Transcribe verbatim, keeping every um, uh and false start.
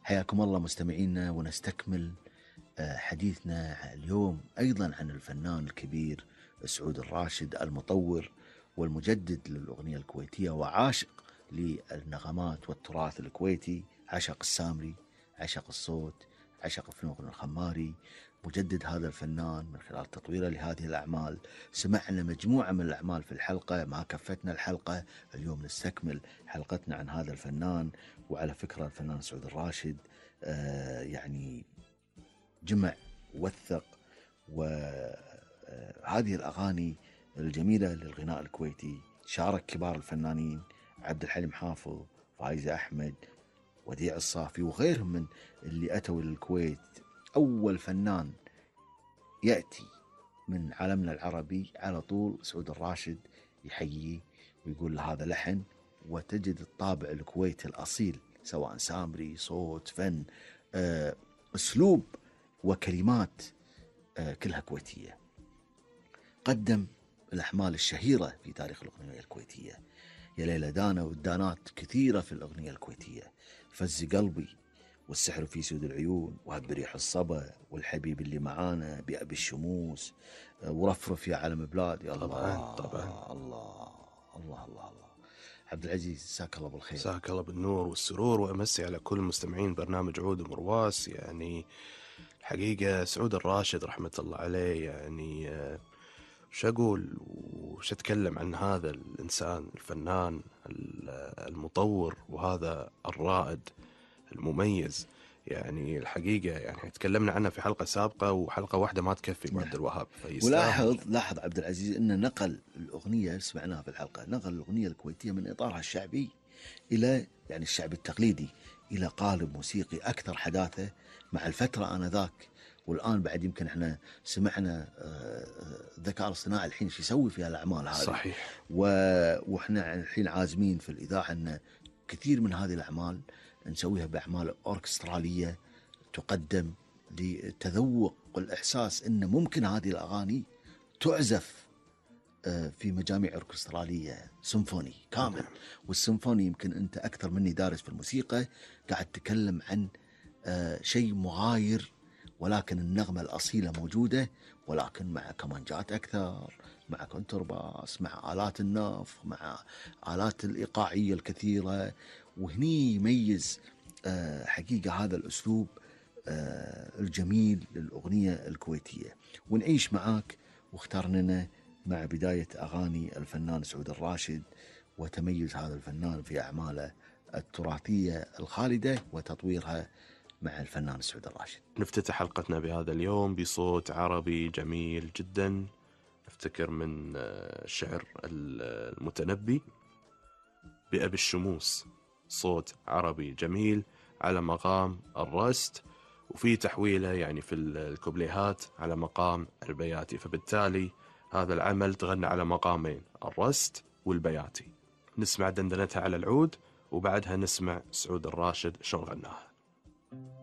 حياكم الله مستمعينا، ونستكمل آه، حديثنا اليوم أيضا عن الفنان الكبير سعود الراشد، المطور والمجدد للأغنية الكويتية وعاشق للنغمات والتراث الكويتي. عشق السامري، عشق الصوت، عشق فنون الخماري. مجدد هذا الفنان من خلال تطويره لهذه الأعمال. سمعنا مجموعة من الأعمال في الحلقة، ما كفتنا الحلقة. اليوم نستكمل حلقتنا عن هذا الفنان. وعلى فكرة الفنان سعود الراشد آه يعني جمع وثق وهذه الأغاني الجميلة للغناء الكويتي. شارك كبار الفنانين عبد الحليم حافظ، فايزة أحمد، وديع الصافي وغيرهم من اللي أتوا للكويت. أول فنان يأتي من عالمنا العربي على طول سعود الراشد يحييه ويقول له هذا لحن، وتجد الطابع الكويتي الأصيل سواء سامري، صوت، فن، آه، أسلوب وكلمات آه، كلها كويتية. قدم الأحمال الشهيرة في تاريخ الأغنية الكويتية. يا ليلى دانا والدانات كثيرة في الأغنية الكويتية. فز قلبي، والسحر في سود العيون، وهب ريح الصبا، والحبيب اللي معانا، بأبي الشموس، ورفرف يا علم بلاد. يا طبعا الله طبعا الله الله الله الله. عبد العزيز مساك الله بالخير. مساك الله بالنور والسرور، وأمسي على كل مستمعين برنامج عود ومرواس. يعني الحقيقة سعود الراشد رحمة الله عليه، يعني آه، وش أقول وش أتكلم عن هذا الإنسان الفنان المطور وهذا الرائد المميز. يعني الحقيقة يعني تكلمنا عنه في حلقة سابقة، وحلقة واحدة ما تكفي ابو عبد الوهاب، فيستاهل. ولاحظ لاحظ عبد العزيز أنه نقل الأغنية، سمعناها في الحلقة، نقل الأغنية الكويتية من إطارها الشعبي إلى يعني الشعب التقليدي إلى قالب موسيقي أكثر حداثة مع الفترة آنذاك. والآن بعد يمكن احنا سمعنا الذكاء الاصطناعي الحين شو يسوي في الأعمال هذه. صحيح. واحنا الحين عازمين في الإذاعة أن كثير من هذه الأعمال نسويها بأعمال أوركسترالية تقدم لتذوق والإحساس أن ممكن هذه الأغاني تعزف في مجاميع أوركسترالية سيمفوني كامل. والسيمفوني يمكن أنت أكثر مني دارس في الموسيقى، قاعد تتكلم عن شيء مغاير، ولكن النغمة الأصيلة موجودة، ولكن مع كمانجات أكثر، مع كونترباس، مع آلات النف، مع آلات الإيقاعية الكثيرة. وهني يميز حقيقة هذا الأسلوب الجميل للأغنية الكويتية. ونعيش معاك واخترنا مع بداية أغاني الفنان سعود الراشد وتميز هذا الفنان في أعماله التراثية الخالدة وتطويرها مع الفنان سعود الراشد. نفتتح حلقتنا بهذا اليوم بصوت عربي جميل جدا، نفتكر من الشعر المتنبي. بأبي الشموس، صوت عربي جميل على مقام الرست، وفي تحويله يعني في الكوبليهات على مقام البياتي، فبالتالي هذا العمل تغنى على مقامين، الرست والبياتي. نسمع دندنتها على العود، وبعدها نسمع سعود الراشد شلون غناها.